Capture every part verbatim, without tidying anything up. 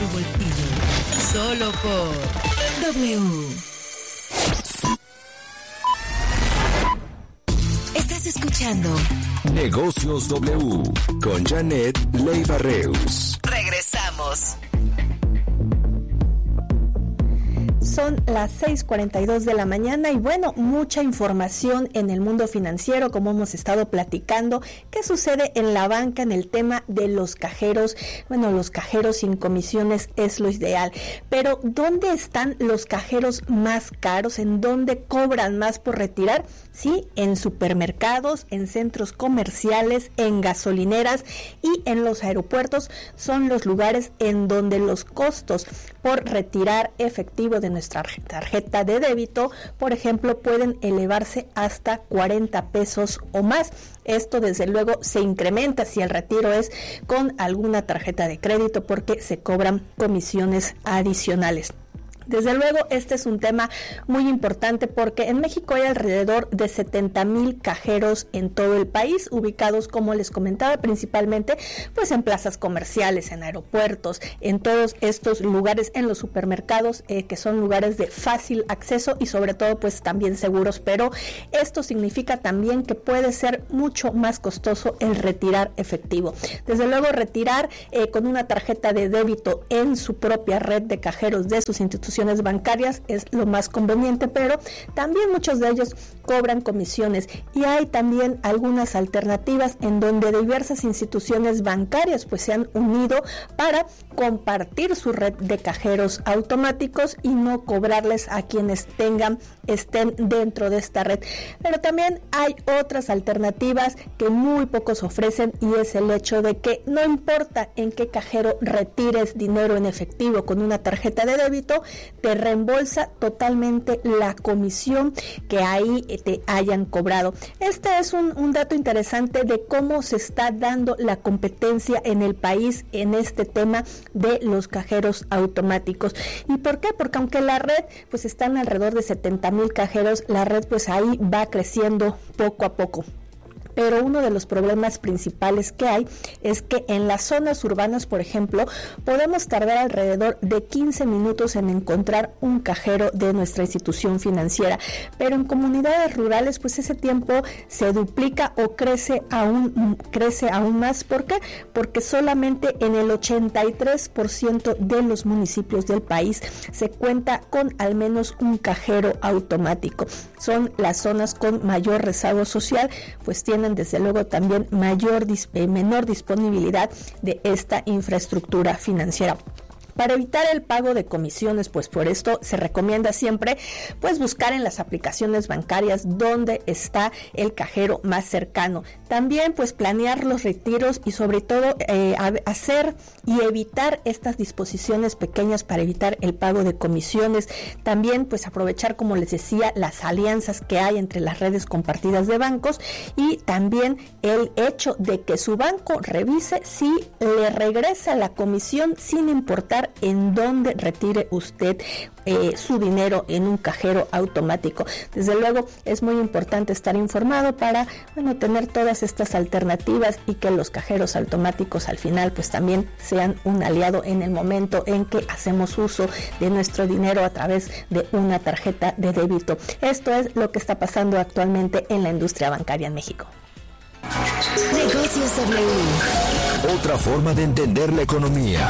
tu bolsillo. Solo por W. Estás escuchando Negocios W con Janet Leiva Reus. Regresamos. Son las seis cuarenta y dos de la mañana y bueno, mucha información en el mundo financiero, como hemos estado platicando. ¿Qué sucede en la banca en el tema de los cajeros? Bueno, los cajeros sin comisiones es lo ideal, pero ¿dónde están los cajeros más caros? ¿En dónde cobran más por retirar? Sí, en supermercados, en centros comerciales, en gasolineras y en los aeropuertos son los lugares en donde los costos por retirar efectivo de nuestra tarjeta de débito, por ejemplo, pueden elevarse hasta cuarenta pesos o más. Esto desde luego se incrementa si el retiro es con alguna tarjeta de crédito porque se cobran comisiones adicionales. Desde luego, este es un tema muy importante porque en México hay alrededor de setenta mil cajeros en todo el país, ubicados, como les comentaba, principalmente pues en plazas comerciales, en aeropuertos, en todos estos lugares, en los supermercados, eh, que son lugares de fácil acceso y sobre todo pues también seguros, pero esto significa también que puede ser mucho más costoso el retirar efectivo. Desde luego, retirar eh, con una tarjeta de débito en su propia red de cajeros de sus instituciones bancarias es lo más conveniente, pero también muchos de ellos cobran comisiones y hay también algunas alternativas en donde diversas instituciones bancarias pues se han unido para compartir su red de cajeros automáticos y no cobrarles a quienes tengan estén dentro de esta red. Pero también hay otras alternativas que muy pocos ofrecen y es el hecho de que no importa en qué cajero retires dinero en efectivo con una tarjeta de débito, te reembolsa totalmente la comisión que ahí te hayan cobrado. Este es un, un dato interesante de cómo se está dando la competencia en el país en este tema de los cajeros automáticos. ¿Y por qué? Porque aunque la red pues están alrededor de setenta mil cajeros, la red pues ahí va creciendo poco a poco. Pero uno de los problemas principales que hay es que en las zonas urbanas, por ejemplo, podemos tardar alrededor de quince minutos en encontrar un cajero de nuestra institución financiera, pero en comunidades rurales pues ese tiempo se duplica o crece aún crece aún más. ¿Por qué? Porque solamente en el ochenta y tres por ciento de los municipios del país se cuenta con al menos un cajero automático. Son las zonas con mayor rezago social, pues tienen desde luego también mayor eh, menor disponibilidad de esta infraestructura financiera. Para evitar el pago de comisiones, pues por esto se recomienda siempre pues buscar en las aplicaciones bancarias dónde está el cajero más cercano. También pues planear los retiros y sobre todo eh, hacer y evitar estas disposiciones pequeñas para evitar el pago de comisiones. También pues aprovechar, como les decía, las alianzas que hay entre las redes compartidas de bancos y también el hecho de que su banco revise si le regresa la comisión sin importar en dónde retire usted eh, su dinero en un cajero automático. Desde luego es muy importante estar informado para bueno tener todas estas alternativas y que los cajeros automáticos al final pues también sean un aliado en el momento en que hacemos uso de nuestro dinero a través de una tarjeta de débito. Esto es lo que está pasando actualmente en la industria bancaria en México. Negocios W. Otra forma de entender la economía.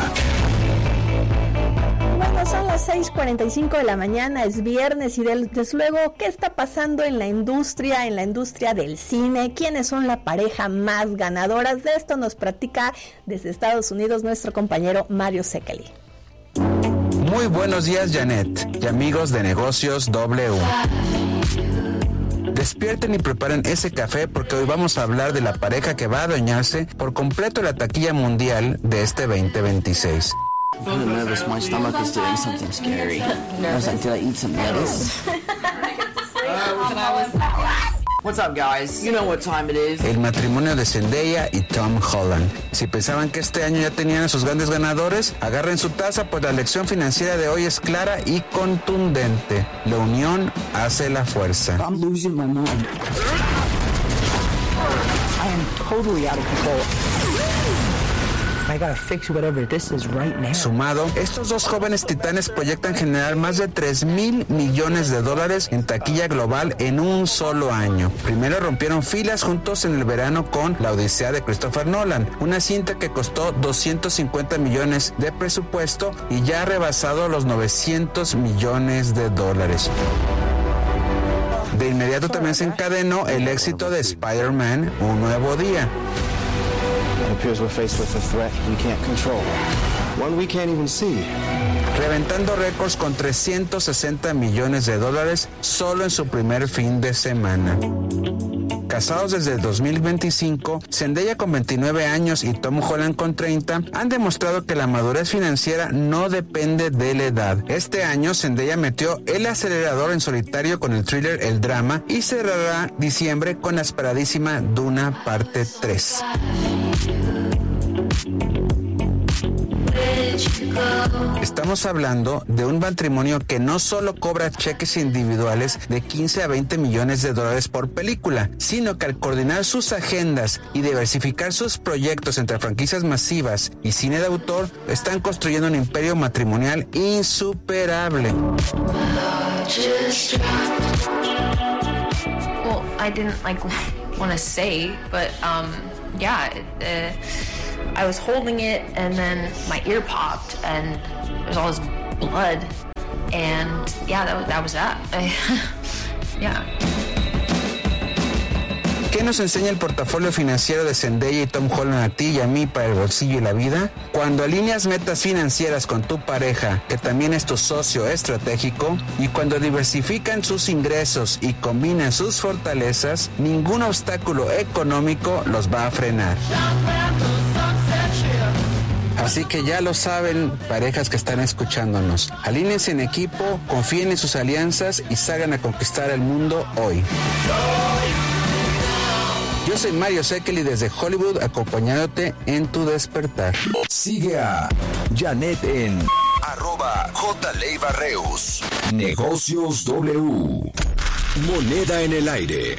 Bueno, son las seis cuarenta y cinco de la mañana, es viernes y desde luego, ¿qué está pasando en la industria, en la industria del cine? ¿Quiénes son la pareja más ganadoras? De esto nos platica desde Estados Unidos nuestro compañero Mario Sekeli. Muy buenos días, Janet y amigos de Negocios W. Despierten y preparen ese café porque hoy vamos a hablar de la pareja que va a adueñarse por completo la taquilla mundial de este veinte veintiséis. I'm kind of nervous. My stomach is doing something scary. I was like, did I eat some lettuce? What's up, guys? You know what time it is. El matrimonio de Zendaya y Tom Holland. Si pensaban que este año ya tenían a sus grandes ganadores, agarren su taza, pues la lección financiera de hoy es clara y contundente. La unión hace la fuerza. I'm losing my mind. I am totally out of control. I gotta fix whatever this is right now. Sumado, estos dos jóvenes titanes proyectan generar más de tres mil millones de dólares en taquilla global en un solo año. Primero rompieron filas juntos en el verano con La Odisea de Christopher Nolan, una cinta que costó doscientos cincuenta millones de presupuesto y ya ha rebasado los novecientos millones de dólares. De inmediato también se encadenó el éxito de Spider-Man: Un Nuevo Día. It appears we're faced with a threat we can't control. One we can't even see. Reventando récords con trescientos sesenta millones de dólares solo en su primer fin de semana. Casados desde el dos mil veinticinco, Zendaya con veintinueve años y Tom Holland con treinta han demostrado que la madurez financiera no depende de la edad. Este año Zendaya metió el acelerador en solitario con el thriller El Drama y cerrará diciembre con la esperadísima Duna parte tres. Estamos hablando de un matrimonio que no solo cobra cheques individuales de quince a veinte millones de dólares por película, sino que al coordinar sus agendas y diversificar sus proyectos entre franquicias masivas y cine de autor, están construyendo un imperio matrimonial insuperable. Well, I didn't like want to say, but um, yeah. Uh... I was holding it and then my ear popped and there's all this blood and yeah, that was that. Was that. I, yeah. ¿Qué nos enseña el portafolio financiero de Zendaya y Tom Holland a ti y a mí para el bolsillo y la vida? Cuando alineas metas financieras con tu pareja, que también es tu socio estratégico, y cuando diversifican sus ingresos y combinan sus fortalezas, ningún obstáculo económico los va a frenar. Así que ya lo saben, parejas que están escuchándonos. Alíñense en equipo, confíen en sus alianzas y salgan a conquistar el mundo hoy. Yo soy Mario Sekeli desde Hollywood, acompañándote en tu despertar. Sigue a Janet en arroba J. Leiva Reus. Negocios W. Moneda en el aire.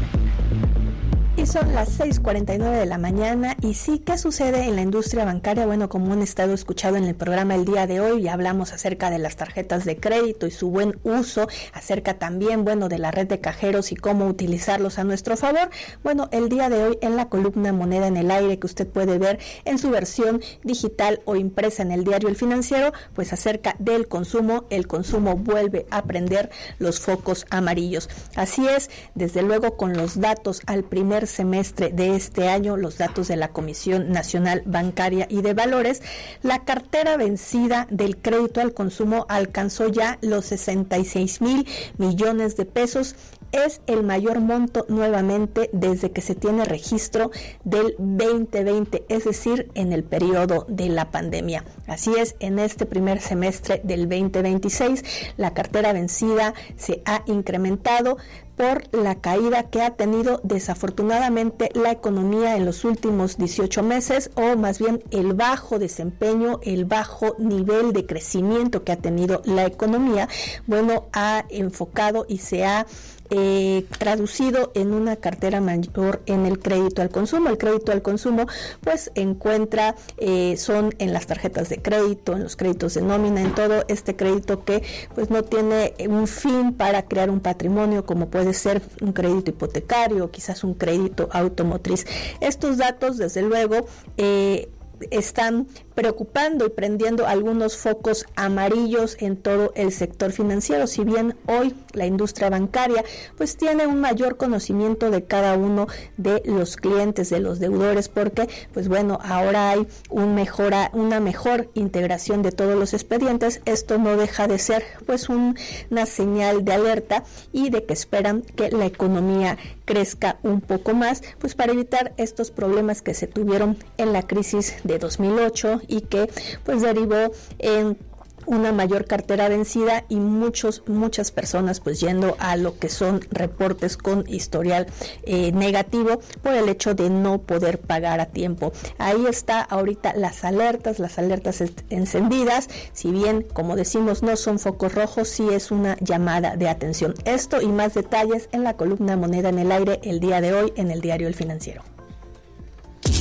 Y son las seis cuarenta y nueve de la mañana. Y sí, ¿qué sucede en la industria bancaria? Bueno, como han estado escuchando en el programa el día de hoy, ya hablamos acerca de las tarjetas de crédito y su buen uso, acerca también, bueno, de la red de cajeros y cómo utilizarlos a nuestro favor. Bueno, el día de hoy en la columna Moneda en el Aire, que usted puede ver en su versión digital o impresa en el diario El Financiero, pues acerca del consumo, el consumo vuelve a prender los focos amarillos. Así es, desde luego con los datos al primer semestre de este año, los datos de la Comisión Nacional Bancaria y de Valores, la cartera vencida del crédito al consumo alcanzó ya los sesenta y seis mil millones de pesos. Es el mayor monto nuevamente desde que se tiene registro del veinte veinte, es decir, en el periodo de la pandemia. Así es, en este primer semestre del veinte veintiséis, la cartera vencida se ha incrementado por la caída que ha tenido desafortunadamente la economía en los últimos dieciocho meses, o más bien el bajo desempeño, el bajo nivel de crecimiento que ha tenido la economía, bueno, ha enfocado y se ha Eh, traducido en una cartera mayor en el crédito al consumo. El crédito al consumo pues encuentra, eh, son en las tarjetas de crédito, en los créditos de nómina, en todo este crédito que pues no tiene un fin para crear un patrimonio, como puede ser un crédito hipotecario o quizás un crédito automotriz. Estos datos desde luego eh, están preocupando y prendiendo algunos focos amarillos en todo el sector financiero. Si bien hoy la industria bancaria pues tiene un mayor conocimiento de cada uno de los clientes, de los deudores, porque pues bueno, ahora hay un mejora, una mejor integración de todos los expedientes. Esto no deja de ser pues un, una señal de alerta y de que esperan que la economía crezca un poco más, pues para evitar estos problemas que se tuvieron en la crisis de dos mil ocho y que pues derivó en una mayor cartera vencida y muchos muchas personas pues yendo a lo que son reportes con historial eh, negativo por el hecho de no poder pagar a tiempo. Ahí está ahorita las alertas, las alertas encendidas. Si bien, como decimos, no son focos rojos, sí es una llamada de atención. Esto y más detalles en la columna Moneda en el Aire el día de hoy en el diario El Financiero.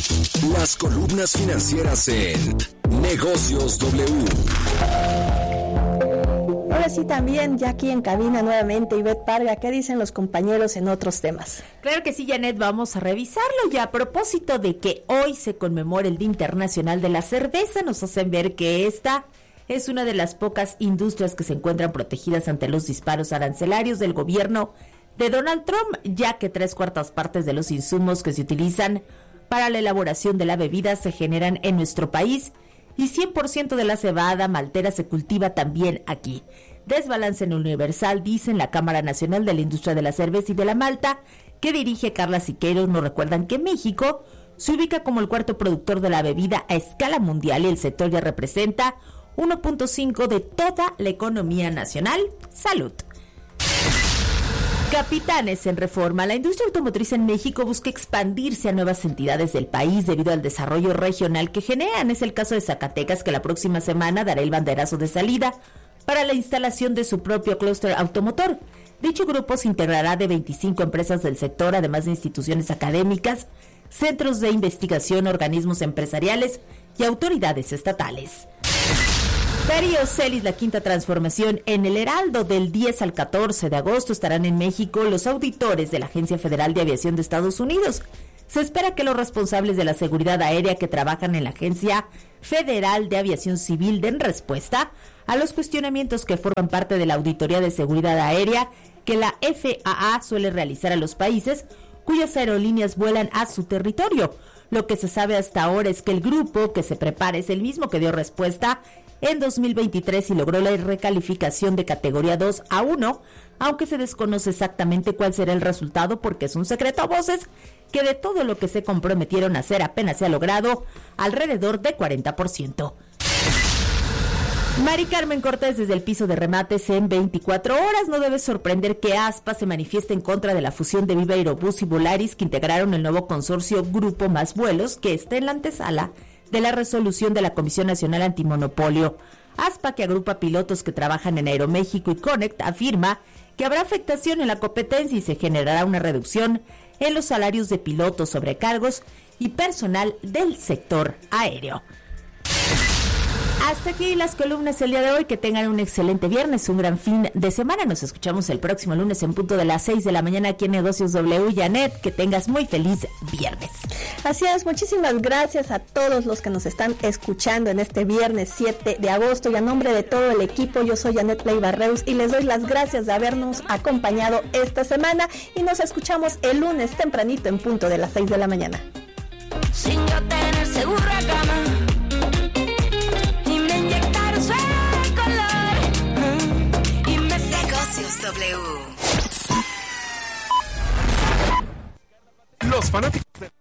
Las columnas financieras en Negocios W. Ahora sí también, ya aquí en cabina nuevamente, Ivette Parga, ¿qué dicen los compañeros en otros temas? Claro que sí, Janet, vamos a revisarlo. Y a propósito de que hoy se conmemora el Día Internacional de la Cerveza, nos hacen ver que esta es una de las pocas industrias que se encuentran protegidas ante los disparos arancelarios del gobierno de Donald Trump, ya que tres cuartas partes de los insumos que se utilizan para la elaboración de la bebida se generan en nuestro país y cien por ciento de la cebada maltera se cultiva también aquí. Desbalance en Universal, dice en la Cámara Nacional de la Industria de la Cerveza y de la Malta, que dirige Carla Siqueiros, nos recuerdan que México se ubica como el cuarto productor de la bebida a escala mundial y el sector ya representa uno punto cinco de toda la economía nacional. Salud. Capitanes en Reforma. La industria automotriz en México busca expandirse a nuevas entidades del país debido al desarrollo regional que generan. Es el caso de Zacatecas, que la próxima semana dará el banderazo de salida para la instalación de su propio clúster automotor. Dicho grupo se integrará de veinticinco empresas del sector, además de instituciones académicas, centros de investigación, organismos empresariales y autoridades estatales. Darío Celis, la quinta transformación. En el Heraldo, del diez al catorce de agosto estarán en México los auditores de la Agencia Federal de Aviación de Estados Unidos. Se espera que los responsables de la seguridad aérea que trabajan en la Agencia Federal de Aviación Civil den respuesta a los cuestionamientos que forman parte de la auditoría de seguridad aérea que la F A A suele realizar a los países cuyas aerolíneas vuelan a su territorio. Lo que se sabe hasta ahora es que el grupo que se prepara es el mismo que dio respuesta en dos mil veintitrés y logró la recalificación de categoría dos a uno, aunque se desconoce exactamente cuál será el resultado porque es un secreto a voces que de todo lo que se comprometieron a hacer apenas se ha logrado alrededor de cuarenta por ciento. Mari Carmen Cortés, desde el piso de remates en veinticuatro horas. No debe sorprender que ASPA se manifieste en contra de la fusión de Viva Aerobús y Volaris, que integraron el nuevo consorcio Grupo Más Vuelos, que está en la antesala de la resolución de la Comisión Nacional Antimonopolio. ASPA, que agrupa pilotos que trabajan en Aeroméxico y Connect, afirma que habrá afectación en la competencia y se generará una reducción en los salarios de pilotos, sobrecargos y personal del sector aéreo. Hasta aquí las columnas el día de hoy. Que tengan un excelente viernes, un gran fin de semana. Nos escuchamos el próximo lunes en punto de las seis de la mañana aquí en Negocios W. Janet, que tengas muy feliz viernes. Así es, muchísimas gracias a todos los que nos están escuchando en este viernes siete de agosto. Y a nombre de todo el equipo, yo soy Janet Leiva Reus y les doy las gracias de habernos acompañado esta semana. Y nos escuchamos el lunes tempranito en punto de las seis de la mañana. Sin yo tener segura cama. W. Los fanáticos de